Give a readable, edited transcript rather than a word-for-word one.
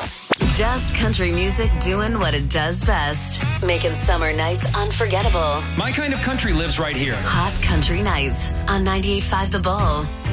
Just country music doing what it does best. Making summer nights unforgettable. My kind of country lives right here. Hot Country Nights on 98.5 The Bull.